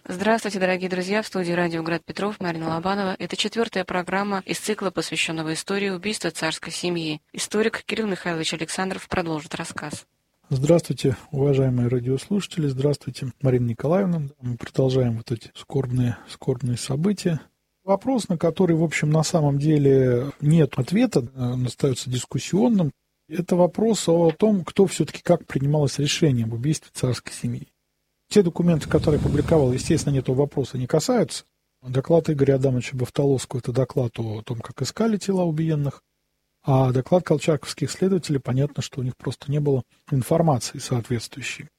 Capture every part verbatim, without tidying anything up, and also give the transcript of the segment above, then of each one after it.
Здравствуйте, дорогие друзья, в студии радио Град Петров, Марина Лобанова. Это четвертая программа из цикла, посвященного истории убийства царской семьи. Историк Кирилл Михайлович Александров продолжит рассказ. Здравствуйте, уважаемые радиослушатели, здравствуйте, Марина Николаевна. Мы продолжаем вот эти скорбные, скорбные события. Вопрос, на который, в общем, на самом деле нет ответа, он остается дискуссионным. Это вопрос о том, кто все-таки как принималось решение об убийстве царской семьи. Те документы, которые я публиковал, естественно, этого вопроса не касаются. Доклад Игоря Адамовича Бафтоловского – это доклад о том, как искали тела убиенных, а доклад колчаковских следователей, понятно, что у них просто не было информации соответствующей.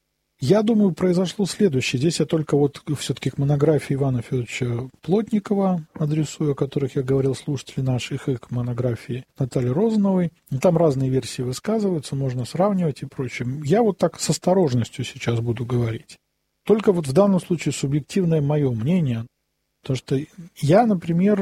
Я думаю, произошло следующее. Здесь я только вот все-таки к монографии Ивана Федоровича Плотникова адресую, о которых я говорил слушатели наших, и к монографии Натальи Розановой. Там разные версии высказываются, можно сравнивать и прочее. Я вот так с осторожностью сейчас буду говорить. Только вот в данном случае субъективное мое мнение. Потому что я, например,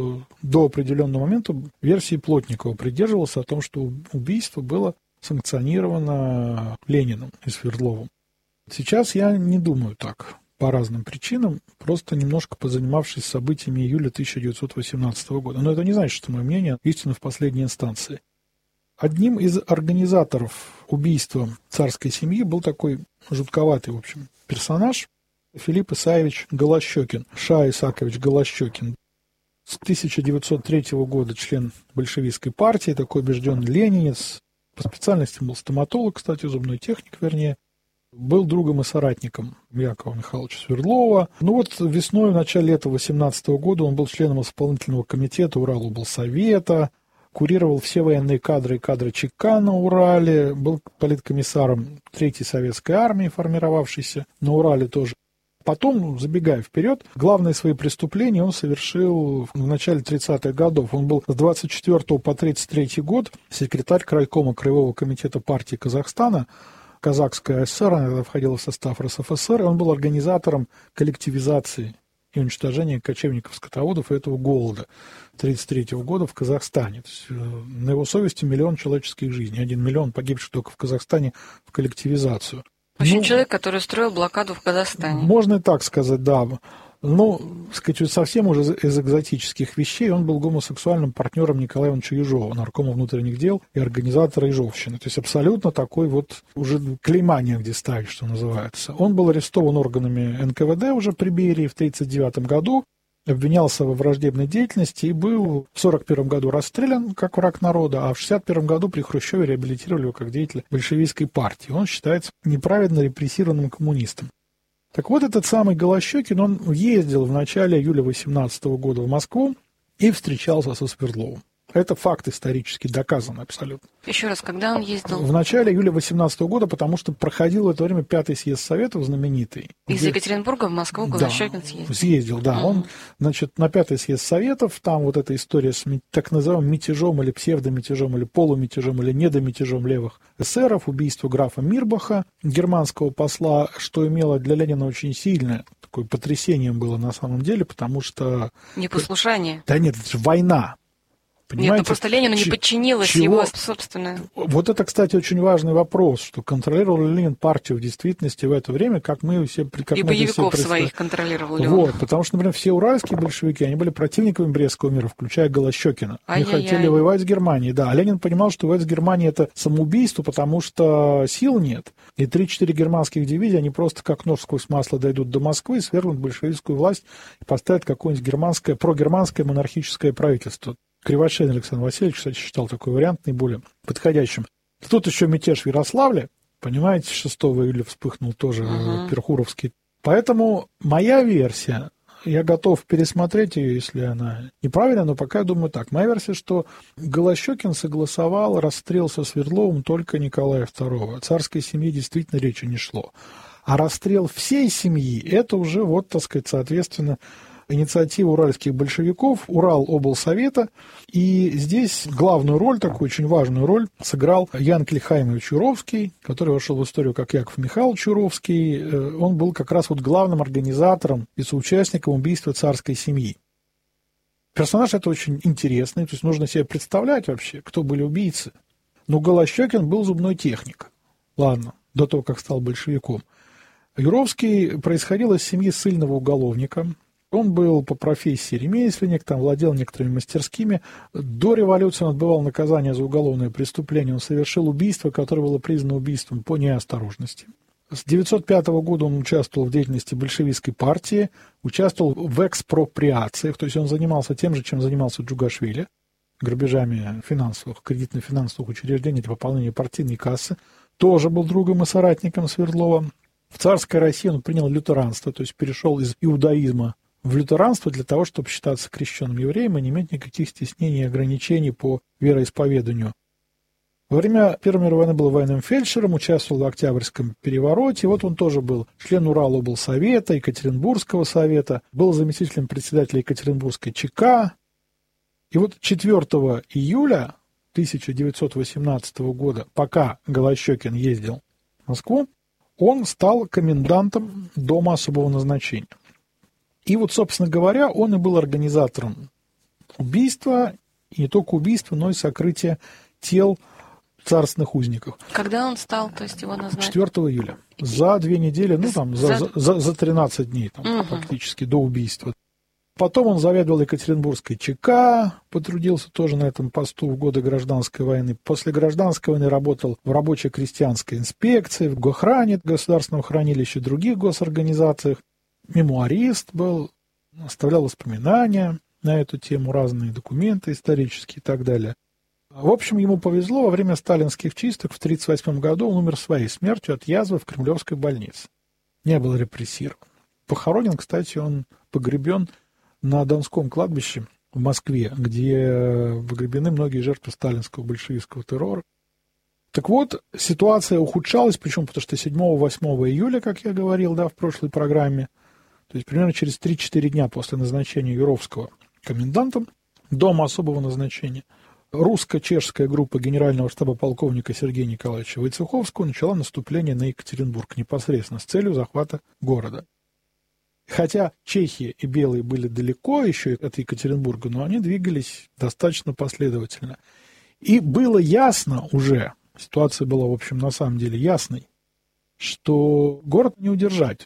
до определенного момента версии Плотникова придерживался о том, что убийство было санкционировано Лениным и Свердловым. Сейчас я не думаю так, по разным причинам, просто немножко позанимавшись событиями июля тысяча девятьсот восемнадцатого года. Но это не значит, что мое мнение истина в последней инстанции. Одним из организаторов убийства царской семьи был такой жутковатый, в общем, персонаж Филипп Исаевич Голощёкин, Ша Исаакович Голощёкин. С тысяча девятьсот третьего года член большевистской партии, такой убежденный ленинец. По специальности был стоматолог, кстати, зубной техник, вернее. Был другом и соратником Якова Михайловича Свердлова. Ну вот весной, в начале лета восемнадцатого года он был членом исполнительного комитета Уралоблсовета, курировал все военные кадры и кадры ЧК на Урале, был политкомиссаром Третьей советской армии, формировавшейся на Урале тоже. Потом, забегая вперед, главные свои преступления он совершил в начале тридцатых годов. Он был с двадцать четвёртого по тридцать третий год секретарь крайкома Краевого комитета партии Казахстана, Казахская ССР, она входила в состав РСФСР, и он был организатором коллективизации и уничтожения кочевников-скотоводов и этого голода тридцать третьего года в Казахстане. То есть, на его совести миллион человеческих жизней, один миллион погибших только в Казахстане в коллективизацию. В общем, ну, человек, который устроил блокаду в Казахстане. Можно и так сказать, да. Ну, сказать, совсем уже из экзотических вещей он был гомосексуальным партнером Николая Ивановича Ежова, наркома внутренних дел и организатора Ежовщины. То есть абсолютно такой вот уже клейма негде ставить, что называется. Он был арестован органами эн ка вэ дэ уже при Берии в тридцать девятом году, обвинялся во враждебной деятельности и был в сорок первом году расстрелян как враг народа, а в шестьдесят первом году при Хрущеве реабилитировали его как деятеля большевистской партии. Он считается неправедно репрессированным коммунистом. Так вот, этот самый Голощёкин, он ездил в начале июля восемнадцатого года в Москву и встречался со Свердловым. Это факт исторически доказанный абсолютно. Еще раз, когда он ездил? В начале июля восемнадцатого года, потому что проходил в это время пятый съезд Советов знаменитый. Из где... Екатеринбурга в Москву Голощёкин да, съездил. съездил, да. Uh-huh. Он, значит, на пятый съезд Советов, там вот эта история с так называемым мятежом или псевдомятежом, или полумятежом, или недомятежом левых эсеров, убийство графа Мирбаха, германского посла, что имело для Ленина очень сильное такое потрясением было на самом деле, потому что... Непослушание. Да нет, это же война. Понимаете? Нет, ну просто Ленину не подчинилось чего? Его собственное. Вот это, кстати, очень важный вопрос, что контролировал ли Ленин партию в действительности в это время, как мы все... Как и мы боевиков все своих контролировал ли он. Вот, потому что, например, все уральские большевики, они были противниками Брестского мира, включая Голощёкина. Они Ай-яй-яй. хотели воевать с Германией, да. А Ленин понимал, что воевать с Германией это самоубийство, потому что сил нет. И три-четыре германских дивизии, они просто как нож сквозь масло дойдут до Москвы и свергнут большевистскую власть и поставят какое-нибудь германское, прогерманское монархическое правительство. Кривошеин Александр Васильевич, кстати, считал такой вариант наиболее подходящим. Тут еще мятеж в Ярославле, понимаете, шестого июля вспыхнул тоже uh-huh. Перхуровский. Поэтому моя версия, я готов пересмотреть ее, если она неправильная, но пока я думаю так. Моя версия, что Голощёкин согласовал расстрел со Свердловым только Николая второго. О царской семье действительно речи не шло. А расстрел всей семьи, это уже, вот, так сказать, соответственно, инициатива уральских большевиков, Уралоблсовета. И здесь главную роль, такую очень важную роль, сыграл Ян Клейхаймович Юровский, который вошел в историю как Яков Михайлович Юровский. Он был как раз вот главным организатором и соучастником убийства царской семьи. Персонаж это очень интересный, то есть нужно себе представлять вообще, кто были убийцы. Но Голощёкин был зубной техник. Ладно, до того, как стал большевиком. Юровский происходил из семьи ссыльного уголовника. Он был по профессии ремесленник, там владел некоторыми мастерскими. До революции он отбывал наказание за уголовное преступление. Он совершил убийство, которое было признано убийством по неосторожности. С девятьсот пятого года он участвовал в деятельности большевистской партии, участвовал в экспроприациях, то есть он занимался тем же, чем занимался Джугашвили, грабежами финансовых, кредитно-финансовых учреждений для пополнения партийной кассы. Тоже был другом и соратником Свердлова. В царской России он принял лютеранство, то есть перешел из иудаизма в лютеранство для того, чтобы считаться крещенным евреем и не иметь никаких стеснений и ограничений по вероисповеданию. Во время Первой мировой войны был военным фельдшером, участвовал в Октябрьском перевороте. Вот он тоже был член Уралоблсовета, Екатеринбургского совета, был заместителем председателя Екатеринбургской ЧК. И вот четвёртого июля тысяча девятьсот восемнадцатого года, пока Голощёкин ездил в Москву, он стал комендантом дома особого назначения. И вот, собственно говоря, он и был организатором убийства, и не только убийства, но и сокрытия тел царственных узников. Когда он стал, то есть его назначили? четвёртого июля. За две недели, ну там, за, за, за тринадцать дней там, угу. фактически, до убийства. Потом он заведовал Екатеринбургской ЧК, потрудился тоже на этом посту в годы гражданской войны. После гражданской войны работал в рабоче-крестьянской инспекции, в Гохране, государственном хранилище, других госорганизациях. Мемуарист был, оставлял воспоминания на эту тему, разные документы исторические и так далее. В общем, ему повезло, во время сталинских чисток в тысяча девятьсот тридцать восьмом году он умер своей смертью от язвы в Кремлевской больнице. Не был репрессирован. Похоронен, кстати, он погребен на Донском кладбище в Москве, где погребены многие жертвы сталинского большевистского террора. Так вот, ситуация ухудшалась, почему? Потому что седьмого-восьмого июля, как я говорил, да, в прошлой программе, то есть примерно через три-четыре дня после назначения Юровского комендантом дома особого назначения, русско-чешская группа генерального штаба полковника Сергея Николаевича Войцеховского начала наступление на Екатеринбург непосредственно с целью захвата города. Хотя чехи и белые были далеко еще от Екатеринбурга, но они двигались достаточно последовательно. И было ясно уже, ситуация была, в общем, на самом деле ясной, что город не удержать.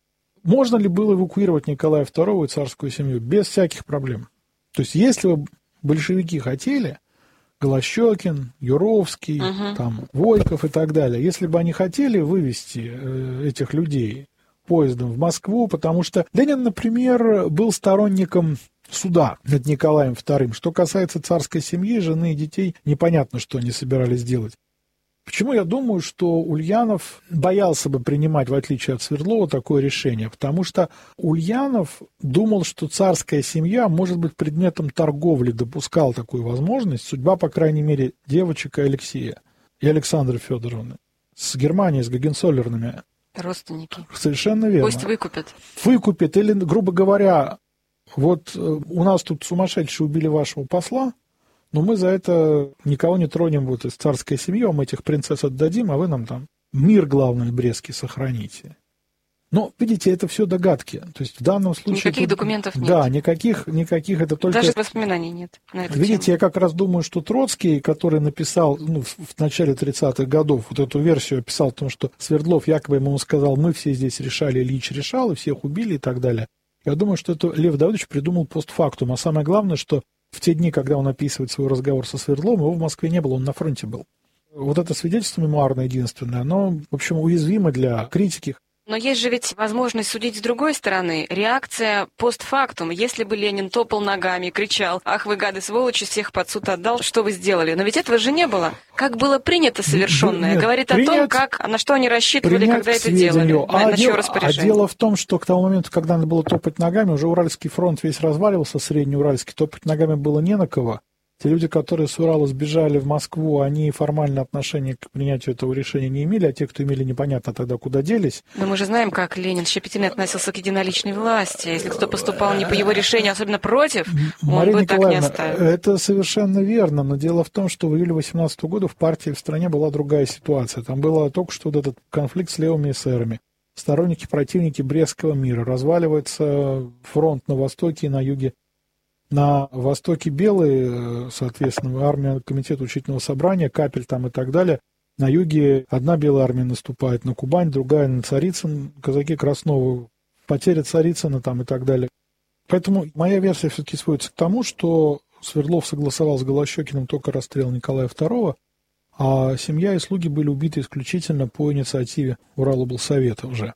Можно ли было эвакуировать Николая второго и царскую семью? Без всяких проблем. То есть, если бы большевики хотели, Голощёкин, Юровский, uh-huh. там, Войков и так далее, если бы они хотели вывести э, этих людей поездом в Москву, потому что Ленин, например, был сторонником суда над Николаем вторым. Что касается царской семьи, жены и детей, непонятно, что они собирались делать. Почему я думаю, что Ульянов боялся бы принимать, в отличие от Свердлова, такое решение? Потому что Ульянов думал, что царская семья может быть предметом торговли, допускал такую возможность. Судьба, по крайней мере, девочек и Алексея, и Александры Федоровны с Германией, с Гогенцоллернами. Родственники. Совершенно верно. Пусть выкупят. Выкупят, или, грубо говоря, вот у нас тут сумасшедшие убили вашего посла, но мы за это никого не тронем вот из царской семьи, мы этих принцесс отдадим, а вы нам там мир, главное, Брестский сохраните. Но, видите, это все догадки. То есть в данном случае... Никаких тут, документов нет. Да, никаких, никаких, это только... Даже воспоминаний нет на эту Видите, тему. Я как раз думаю, что Троцкий, который написал ну, в, в начале тридцатых годов вот эту версию, описал о том, что Свердлов якобы ему сказал, мы все здесь решали, Ильич решал, и всех убили и так далее. Я думаю, что это Лев Давыдович придумал постфактум. А самое главное, что в те дни, когда он описывает свой разговор со Свердловым, его в Москве не было, он на фронте был. Вот это свидетельство мемуарное единственное, оно, в общем, уязвимо для критики. Но есть же ведь возможность судить с другой стороны. Реакция постфактум. Если бы Ленин топал ногами, кричал, ах вы гады сволочи, всех под суд отдал, что вы сделали? Но ведь этого же не было. Как было принято совершенное? Нет, говорит принять, о том, как, на что они рассчитывали, когда это делали. А, на дело, распоряжение. а дело в том, что к тому моменту, когда надо было топать ногами, уже Уральский фронт весь разваливался, Среднеуральский, топать ногами было не на кого. Те люди, которые с Урала сбежали в Москву, они формально отношения к принятию этого решения не имели, а те, кто имели, непонятно тогда куда делись. Но мы же знаем, как Ленин щепетильно относился к единоличной власти. Если кто поступал не по его решению, особенно против, Мария он бы так не Николаевна, оставил. Это совершенно верно, но дело в том, что в июле восемнадцатого года в партии в стране была другая ситуация. Там был только что вот этот конфликт с левыми эсерами. Сторонники, противники Брестского мира. Разваливается фронт на востоке и на юге. На востоке белые, соответственно, армия, комитет учительного собрания, Капель там и так далее. На юге одна белая армия наступает на Кубань, другая на Царицын, казаки Краснова, потеря Царицына там и так далее. Поэтому моя версия все-таки сводится к тому, что Свердлов согласовал с Голощёкиным только расстрел Николая второго, а семья и слуги были убиты исключительно по инициативе Уралоблсовета уже.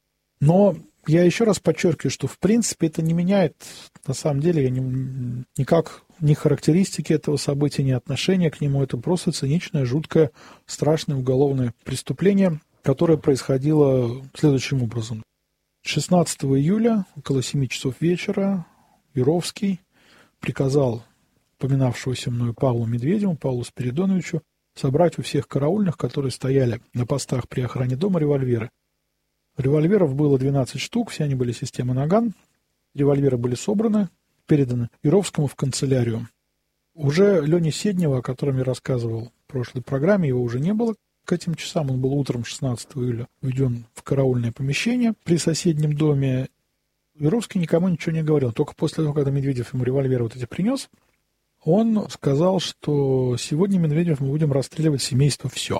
Но я еще раз подчеркиваю, что в принципе это не меняет, на самом деле, я не, никак ни характеристики этого события, ни отношения к нему. Это просто циничное, жуткое, страшное уголовное преступление, которое происходило следующим образом. шестнадцатого июля, около семи часов вечера, Юровский приказал упоминавшегося мною Павлу Медведеву, Павлу Спиридоновичу, собрать у всех караульных, которые стояли на постах при охране дома, револьверы. Револьверов было двенадцать штук, все они были системы «Наган». Револьверы были собраны, переданы Юровскому в канцелярию. Уже Лени Седнева, о котором я рассказывал в прошлой программе, его уже не было. К этим часам он был утром шестнадцатого июля введен в караульное помещение при соседнем доме. Юровский никому ничего не говорил. Только после того, когда Медведев ему револьверы вот эти принес, он сказал, что сегодня, Медведев, мы будем расстреливать семейство все.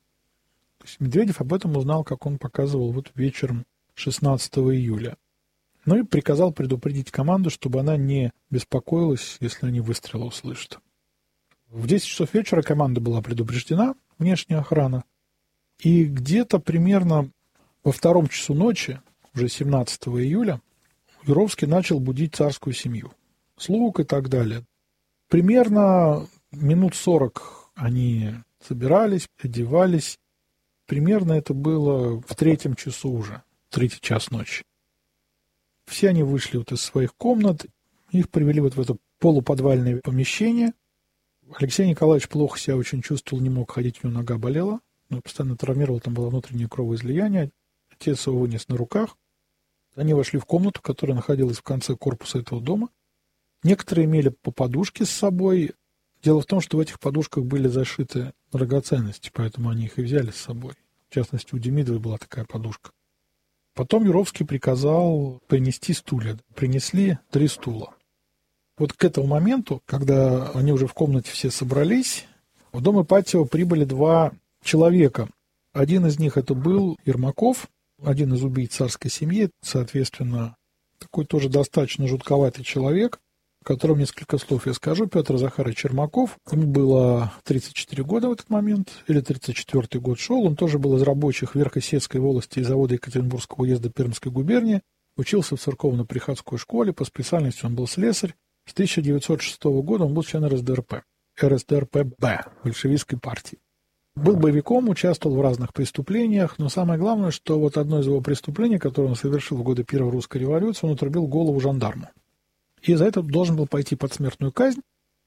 То есть Медведев об этом узнал, как он показывал вот вечером шестнадцатого июля. Ну и приказал предупредить команду, чтобы она не беспокоилась, если они выстрелы услышат. В десять часов вечера команда была предупреждена, внешняя охрана. И где-то примерно во втором часу ночи, уже семнадцатого июля, Юровский начал будить царскую семью, слуг и так далее. Примерно минут сорок они собирались, одевались. Примерно это было в третьем часу уже, третий час ночи. Все они вышли вот из своих комнат, их привели вот в это полуподвальное помещение. Алексей Николаевич плохо себя очень чувствовал, не мог ходить, у него нога болела, но постоянно травмировал, там было внутреннее кровоизлияние. Отец его вынес на руках. Они вошли в комнату, которая находилась в конце корпуса этого дома. Некоторые имели по подушке с собой. Дело в том, что в этих подушках были зашиты драгоценности, поэтому они их и взяли с собой. В частности, у Демидовой была такая подушка. Потом Юровский приказал принести стулья. Принесли три стула. Вот к этому моменту, когда они уже в комнате все собрались, в дом Ипатьева прибыли два человека. Один из них это был Ермаков, один из убийц царской семьи, соответственно, такой тоже достаточно жутковатый человек, о котором несколько слов я скажу. Петр Захарович Ермаков, ему было тридцать четыре года в этот момент, или тридцать четвёртый год шел, он тоже был из рабочих Верхосецкой волости и завода Екатеринбургского уезда Пермской губернии, учился в церковно-приходской школе, по специальности он был слесарь. С тысяча девятьсот шестого года он был членом эр эс дэ эр пэ, эр эс дэ эр пэ бэ, большевистской партии. Был боевиком, участвовал в разных преступлениях, но самое главное, что вот одно из его преступлений, которое он совершил в годы Первой русской революции, он отрубил голову жандарму. И за это должен был пойти под смертную казнь,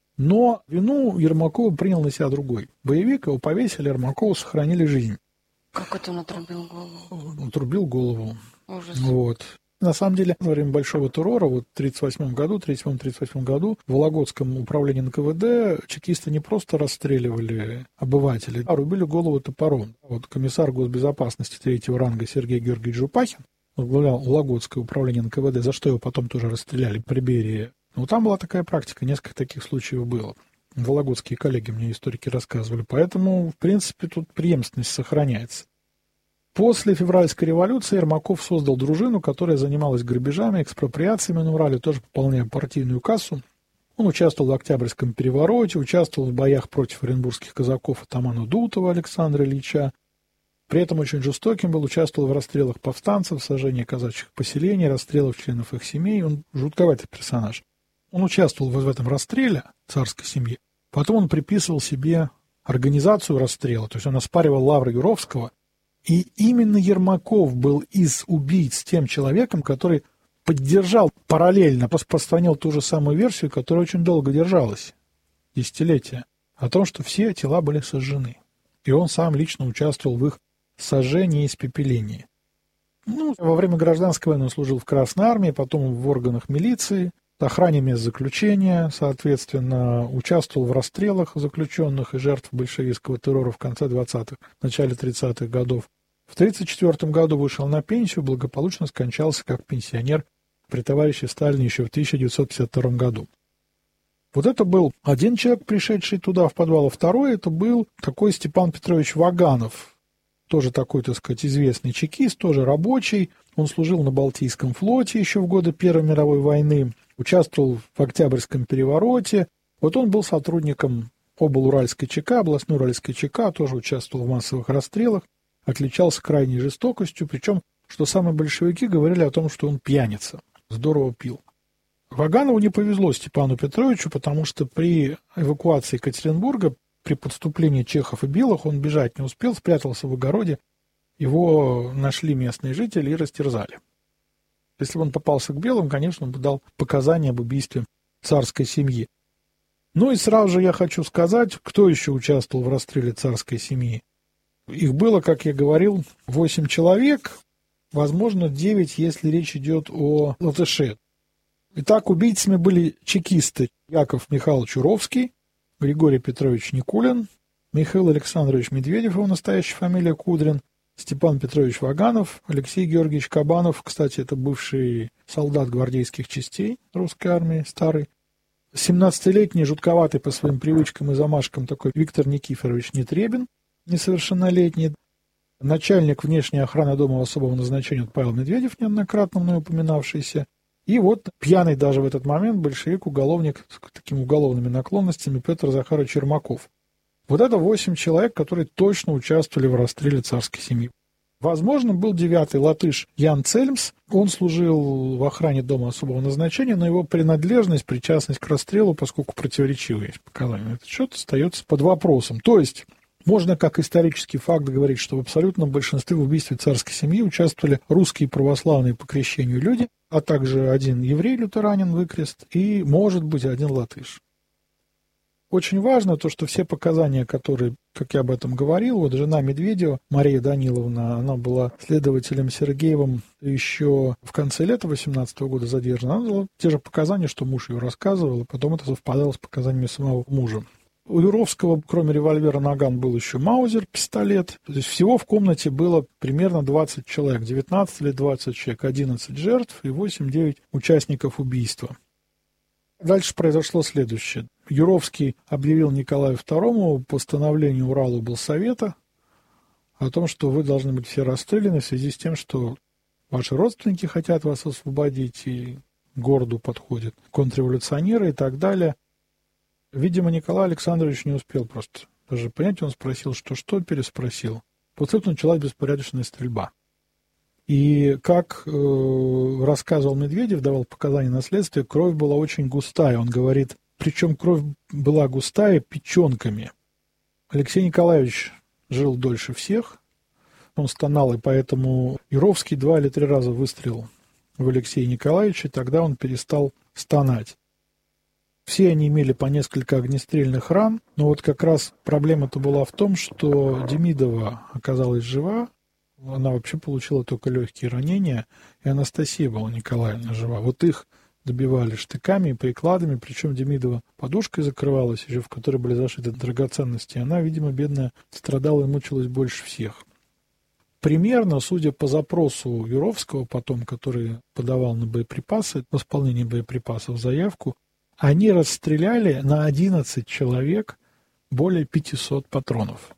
но вину Ермакова принял на себя другой боевик, его повесили, Ермакову сохранили жизнь. Как это он отрубил голову? Отрубил голову. Ужас. Вот. На самом деле, во время Большого террора, вот в тридцать восьмом году, тридцать седьмом — тридцать восьмом году, в Вологодском управлении эн ка вэ дэ чекисты не просто расстреливали обывателей, а рубили голову топором. Вот комиссар госбезопасности третьего ранга Сергей Георгиевич Жупахин возглавлял Вологодское управление эн ка вэ дэ, за что его потом тоже расстреляли при Берии. Но там была такая практика, несколько таких случаев было. Вологодские коллеги мне историки рассказывали, поэтому, в принципе, тут преемственность сохраняется. После февральской революции Ермаков создал дружину, которая занималась грабежами, экспроприациями на Урале, тоже пополняя партийную кассу. Он участвовал в Октябрьском перевороте, участвовал в боях против оренбургских казаков атамана Дутова Александра Ильича. При этом очень жестоким был, участвовал в расстрелах повстанцев, сожжении казачьих поселений, расстрелах членов их семей. Он жутковатый персонаж. Он участвовал в этом расстреле царской семьи. Потом он приписывал себе организацию расстрела, то есть он оспаривал лавры Юровского. И именно Ермаков был из убийц тем человеком, который поддержал параллельно, распространил ту же самую версию, которая очень долго держалась, десятилетия, о том, что все тела были сожжены. И он сам лично участвовал в их сожжении и испепелении. Ну, во время гражданской войны он служил в Красной армии, потом в органах милиции, в охране мест заключения, соответственно, участвовал в расстрелах заключенных и жертв большевистского террора в конце двадцатых, начале тридцатых годов. В тридцать четвёртом году вышел на пенсию, благополучно скончался как пенсионер при товарище Сталине еще в тысяча девятьсот пятьдесят втором году. Вот это был один человек, пришедший туда в подвал, а второй это был такой Степан Петрович Ваганов, тоже такой, так сказать, известный чекист, тоже рабочий. Он служил на Балтийском флоте еще в годы Первой мировой войны, участвовал в Октябрьском перевороте. Вот он был сотрудником облуральской ЧК, областной уральской ЧК, тоже участвовал в массовых расстрелах, отличался крайней жестокостью, причем, что самые большевики говорили о том, что он пьяница, здорово пил. Ваганову не повезло Степану Петровичу, потому что при эвакуации Екатеринбурга, при подступлении чехов и белых, он бежать не успел, спрятался в огороде, его нашли местные жители и растерзали. Если бы он попался к белым, конечно, он бы дал показания об убийстве царской семьи. Ну и сразу же я хочу сказать, кто еще участвовал в расстреле царской семьи. Их было, как я говорил, восемь человек, возможно, девять, если речь идет о латыше. Итак, убийцами были чекисты Яков Михайлович Уровский, Григорий Петрович Никулин, Михаил Александрович Медведев, его настоящая фамилия Кудрин, Степан Петрович Ваганов, Алексей Георгиевич Кабанов, кстати, это бывший солдат гвардейских частей русской армии, старый, семнадцатилетний, жутковатый по своим привычкам и замашкам такой Виктор Никифорович Нетребин, несовершеннолетний, начальник внешней охраны дома особого назначения Павел Медведев, неоднократно мной упоминавшийся, и вот пьяный даже в этот момент большевик-уголовник с такими уголовными наклонностями Петр Захарович Ермаков. Вот это восемь человек, которые точно участвовали в расстреле царской семьи. Возможно, был девятый латыш Ян Цельмс. Он служил в охране дома особого назначения, но его принадлежность, причастность к расстрелу, поскольку противоречивые есть показания на этот счет, остается под вопросом. То есть, можно как исторический факт говорить, что в абсолютном большинстве в убийстве царской семьи участвовали русские православные по крещению люди, а также один еврей-лютеранин выкрест и, может быть, один латыш. Очень важно то, что все показания, которые, как я об этом говорил, вот жена Медведева, Мария Даниловна, она была следователем Сергеевым еще в конце лета восемнадцатого года задержана. Она дала те же показания, что муж ее рассказывал, и потом это совпадало с показаниями самого мужа. У Юровского, кроме револьвера «Наган», был еще маузер, пистолет. То есть всего в комнате было примерно двадцать человек, девятнадцать или двадцать человек, одиннадцать жертв и восемь-девять участников убийства. Дальше произошло следующее. Юровский объявил Николаю второму постановлению Уралоблсовета о том, что вы должны быть все расстреляны в связи с тем, что ваши родственники хотят вас освободить, и к городу подходят контрреволюционеры и так далее. Видимо, Николай Александрович не успел просто даже понять, он спросил, что-что, переспросил. После этого началась беспорядочная стрельба. И, как э, рассказывал Медведев, давал показания на следствие, кровь была очень густая. Он говорит, причем кровь была густая печенками. Алексей Николаевич жил дольше всех, он стонал, и поэтому Юровский два или три раза выстрелил в Алексея Николаевича, и тогда он перестал стонать. Все они имели по несколько огнестрельных ран, но вот как раз проблема-то была в том, что Демидова оказалась жива, она вообще получила только легкие ранения, и Анастасия была Николаевна жива. Вот их добивали штыками и прикладами, причем Демидова подушкой закрывалась, еще в которой были зашиты драгоценности. Она, видимо, бедная, страдала и мучилась больше всех. Примерно, судя по запросу Юровского потом, который подавал на боеприпасы, в исполнении боеприпасов заявку, они расстреляли на одиннадцать человек более пятисот патронов.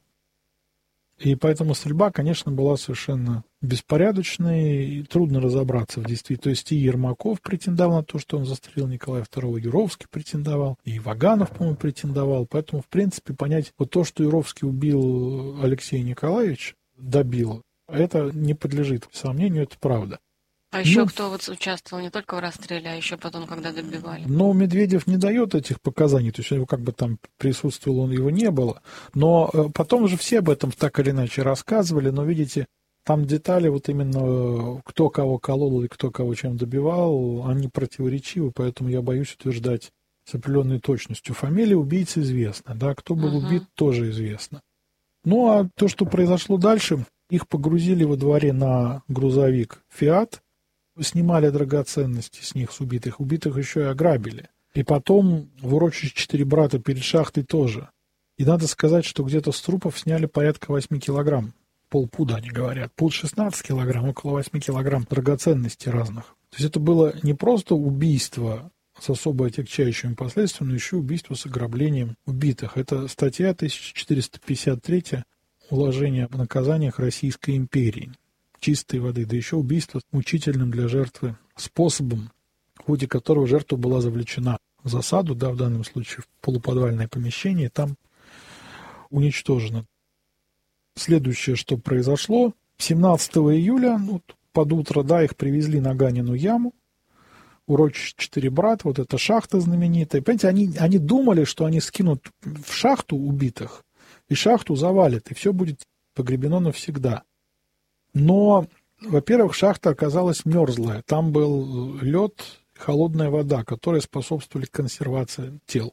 И поэтому стрельба, конечно, была совершенно беспорядочной, и трудно разобраться в действительности. То есть и Ермаков претендовал на то, что он застрелил Николая второго, Юровский претендовал, и Ваганов, по-моему, претендовал. Поэтому, в принципе, понять вот то, что Юровский убил Алексея Николаевича, добил, это не подлежит сомнению, это правда. А еще ну, кто вот участвовал не только в расстреле, а еще потом, когда добивали? Но Медведев не дает этих показаний, то есть его как бы там присутствовал, он его не было. Но потом уже все об этом так или иначе рассказывали, но видите, там детали вот именно кто кого колол и кто кого чем добивал, они противоречивы, поэтому я боюсь утверждать с определенной точностью. Фамилия убийцы известна, да, кто был uh-huh. убит, тоже известно. Ну а то, что произошло дальше, их погрузили во дворе на грузовик «Фиат», снимали драгоценности с них, с убитых. Убитых еще и ограбили. И потом в урочище «Четыре брата» перед шахтой тоже. И надо сказать, что где-то с трупов сняли порядка восемь килограмм. Полпуда, они говорят. Пуд шестнадцать килограмм, около восемь килограмм драгоценностей разных. То есть это было не просто убийство с особо отягчающими последствиями, но еще убийство с ограблением убитых. Это статья тысяча четыреста пятьдесят три «Уложение о наказаниях Российской империи». Чистой воды, да еще убийство мучительным для жертвы способом, в ходе которого жертва была завлечена в засаду, да, в данном случае в полуподвальное помещение, там уничтожена. Следующее, что произошло, семнадцатого июля, ну, под утро, да, их привезли на Ганину яму, урочище Четыре брата, вот эта шахта знаменитая. Понимаете, они, они думали, что они скинут в шахту убитых, и шахту завалят, и все будет погребено навсегда. Но, во-первых, шахта оказалась мерзлая. Там был лед, холодная вода, которые способствовали консервации тел.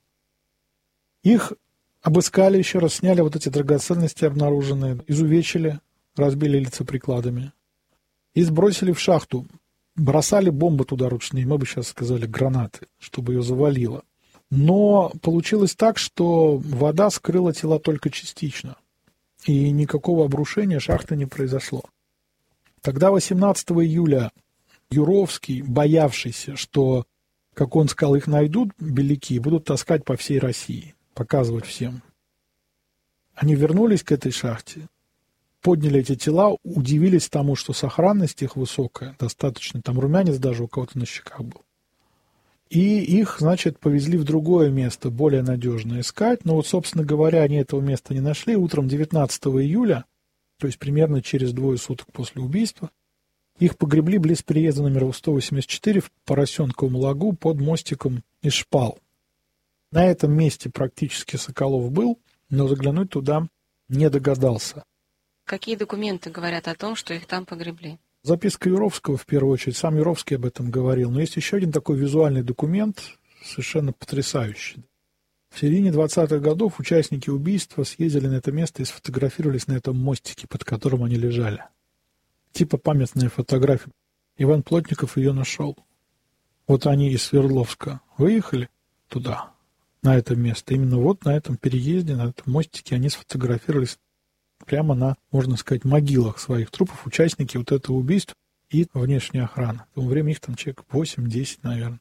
Их обыскали еще раз, сняли вот эти драгоценности обнаруженные, изувечили, разбили лица прикладами и сбросили в шахту. Бросали бомбы туда ручные, мы бы сейчас сказали гранаты, чтобы ее завалило. Но получилось так, что вода скрыла тела только частично, и никакого обрушения шахты не произошло. Тогда восемнадцатого июля Юровский, боявшийся, что, как он сказал, их найдут беляки и будут таскать по всей России, показывать всем. Они вернулись к этой шахте, подняли эти тела, удивились тому, что сохранность их высокая, достаточно, там румянец даже у кого-то на щеках был. И их, значит, повезли в другое место, более надежное искать. Но вот, собственно говоря, они этого места не нашли. Утром девятнадцатого июля, то есть примерно через двое суток после убийства, их погребли близ переезда номер сто восемьдесят четыре в Поросенковом лагу под мостиком из шпал. На этом месте практически Соколов был, но заглянуть туда не догадался. Какие документы говорят о том, что их там погребли? Записка Юровского, в первую очередь, сам Юровский об этом говорил. Но есть еще один такой визуальный документ, совершенно потрясающий. В середине двадцатых годов участники убийства съездили на это место и сфотографировались на этом мостике, под которым они лежали. Типа памятная фотография. Иван Плотников ее нашел. Вот они из Свердловска выехали туда, на это место. Именно вот на этом переезде, на этом мостике они сфотографировались прямо на, можно сказать, могилах своих трупов, участники вот этого убийства и внешняя охрана. В то время их там человек восемь-десять, наверное.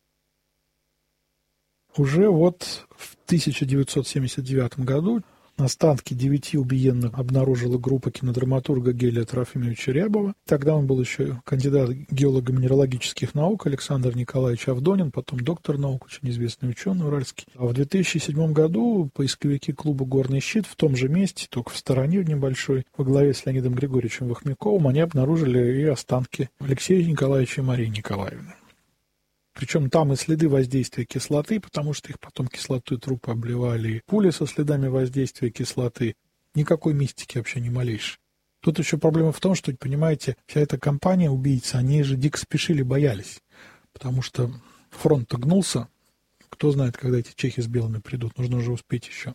Уже вот в тысяча девятьсот семьдесят девятом году останки девяти убиенных обнаружила группа кинодраматурга Гелия Трофимовича Рябова. Тогда он был еще кандидат геолого-минералогических наук Александр Николаевич Авдонин, потом доктор наук, очень известный ученый уральский. А в две тысячи седьмом году поисковики клуба «Горный щит» в том же месте, только в стороне небольшой, во главе с Леонидом Григорьевичем Вахмяковым, они обнаружили и останки Алексея Николаевича и Марии Николаевны. Причем там и следы воздействия кислоты, потому что их потом кислотой трупы обливали, и пули со следами воздействия кислоты. Никакой мистики вообще ни малейшей. Тут еще проблема в том, что, понимаете, вся эта компания убийц, они же дико спешили, боялись. Потому что фронт-то гнулся. Кто знает, когда эти чехи с белыми придут. Нужно уже успеть еще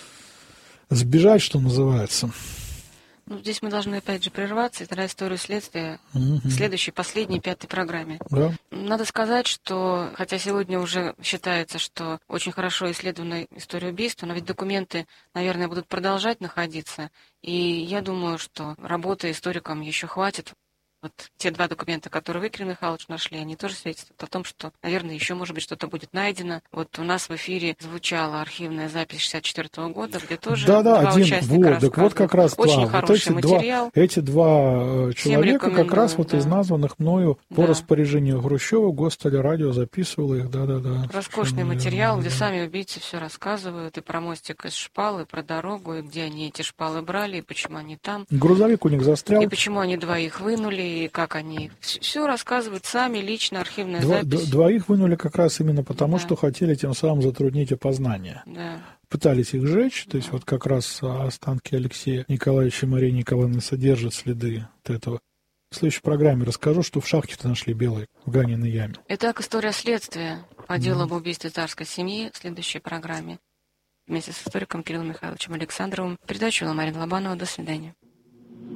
сбежать, что называется. Ну, здесь мы должны опять же прерваться, и тогда историю следствия Угу. в следующей, последней, пятой программе. Да. Надо сказать, что, хотя сегодня уже считается, что очень хорошо исследована история убийства, но ведь документы, наверное, будут продолжать находиться, и я думаю, что работы историкам еще хватит. Вот те два документа, которые вы, Кирилл Михайлович, нашли, они тоже свидетельствуют о том, что, наверное, еще, может быть, что-то будет найдено. Вот у нас в эфире звучала архивная запись шестьдесят четвёртого года, где тоже да, да, два один, участника вот, так вот как раз очень два. хороший вот эти материал. Два, эти два человека как раз вот да. из названных мною по Да. распоряжению Хрущева Гостелерадио записывало их, да-да-да. Роскошный Совершенно материал, верно, где да. сами убийцы все рассказывают, и про мостик из шпал, и про дорогу, и где они эти шпалы брали, и почему они там. Грузовик у них застрял. И почему они двоих вынули, и как они... Все рассказывают сами, лично, архивная Два, запись. Двоих вынули как раз именно потому, Да. что хотели тем самым затруднить опознание. Да. Пытались их сжечь, то есть вот как раз останки Алексея Николаевича и Марии Николаевны содержат следы вот этого. В следующей программе расскажу, что в шахте-то нашли белые в Ганиной яме. Итак, история следствия по делу Mm. об убийстве царской семьи в следующей программе. Вместе с историком Кириллом Михайловичем Александровым. Передачу вела Марина Лобанова. До свидания.